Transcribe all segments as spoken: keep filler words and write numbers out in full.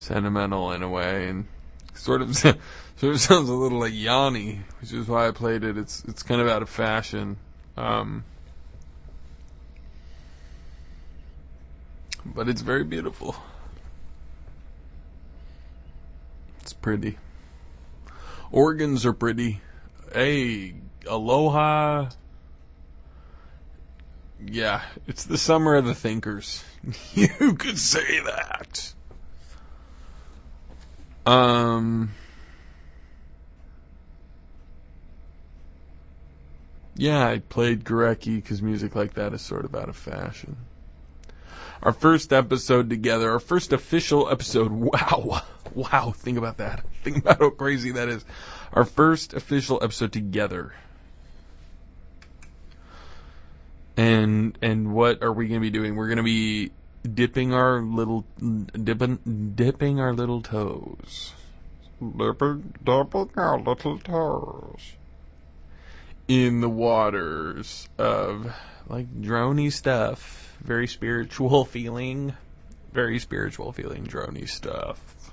sentimental in a way, and sort of sort of sounds a little like Yanni, which is why I played it. It's it's kind of out of fashion, um, but it's very beautiful. It's pretty. Organs are pretty. Hey, aloha. Yeah, it's the summer of the thinkers. You could say that. Um. Yeah, I played Gurecki because music like that is sort of out of fashion. Our first episode together, our first official episode. Wow. Wow, think about that. Think about how crazy that is. Our first official episode together. And and what are we going to be doing? We're going to be dipping our little dipping dipping our little toes. Dipping, dipping our little toes in the waters of like droney stuff. Very spiritual feeling. Very spiritual feeling droney stuff.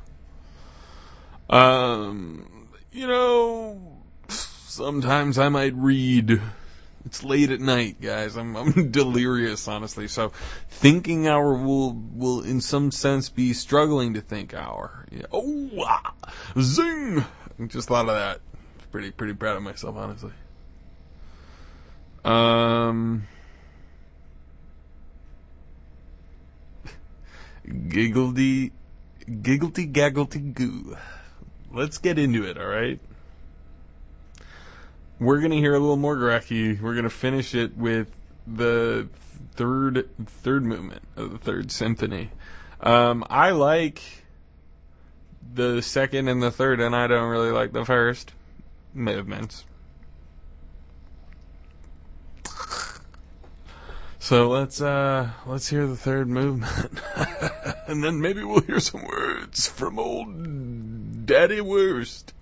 Um, you know, sometimes I might read. It's late at night, guys. I'm, I'm delirious, honestly. So, thinking hour will, will in some sense be struggling to think hour. Yeah. Oh, ah, zing! I just thought of that. Pretty, pretty proud of myself, honestly. Um, giggledy, giggledy gaggledy goo. Let's get into it, alright? We're going to hear a little more Gurecki. We're going to finish it with the third third movement of the Third Symphony. Um, I like the second and the third, and I don't really like the first movements. So let's uh, let's hear the third movement, and then maybe we'll hear some words from old Daddy Worst.